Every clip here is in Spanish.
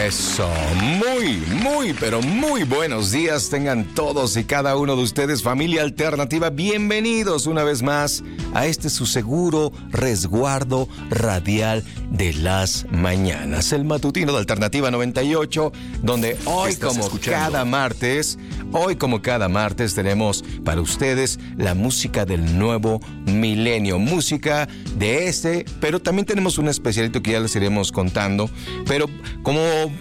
Eso, pero muy buenos días tengan todos y cada uno de ustedes, familia alternativa. Bienvenidos una vez más a este su seguro resguardo radial de las mañanas, el matutino de Alternativa 98, donde hoy como cada martes tenemos para ustedes la música del nuevo milenio, música de pero también tenemos un especialito que ya les iremos contando, pero como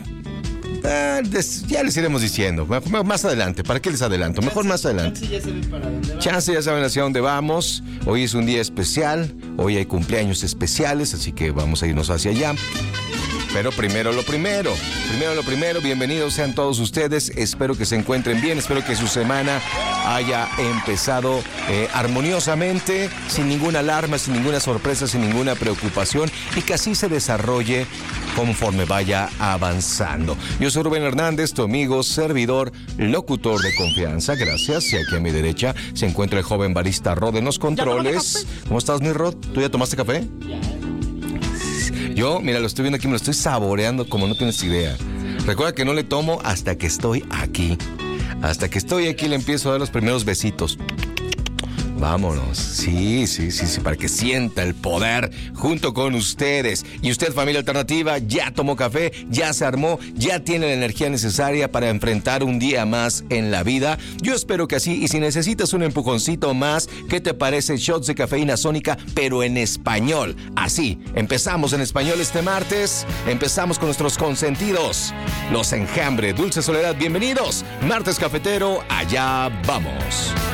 ya les iremos diciendo más adelante. ¿Para qué les adelanto? Mejor más adelante. Chance ya saben para dónde vamos. Chance ya saben hacia dónde vamos. Hoy es un día especial, hoy hay cumpleaños especiales, así que vamos a irnos hacia allá. Pero primero lo primero, bienvenidos sean todos ustedes, espero que se encuentren bien, espero que su semana haya empezado armoniosamente, sin ninguna alarma, sin ninguna sorpresa, sin ninguna preocupación, y que así se desarrolle conforme vaya avanzando. Yo soy Rubén Hernández, tu amigo, servidor, locutor de confianza, gracias, y aquí a mi derecha se encuentra el joven barista Rod en los controles. ¿Cómo estás, mi Rod? ¿Tú ya tomaste café? Ya. Yo, mira, lo estoy viendo aquí, me lo estoy saboreando como no tienes idea. Recuerda que no le tomo hasta que estoy aquí. Hasta que estoy aquí le empiezo a dar los primeros besitos. Vámonos. Sí, para que sienta el poder junto con ustedes. Y usted, familia alternativa, ya tomó café, ya se armó, ya tiene la energía necesaria para enfrentar un día más en la vida. Yo espero que así, y si necesitas un empujoncito más, ¿qué te parece? Shots de cafeína sónica, pero en español. Así, empezamos en español este martes, empezamos con nuestros consentidos. Los Enjambre, Dulce Soledad, bienvenidos. Martes cafetero, allá vamos.